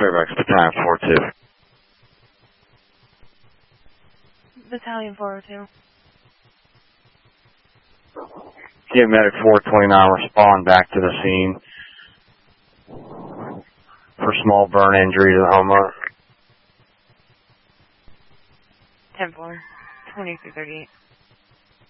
Fairfax Battalion 402. Battalion 402. Get medic 429, respond back to the scene for small burn injury to the homeowner. 10-4, 2238.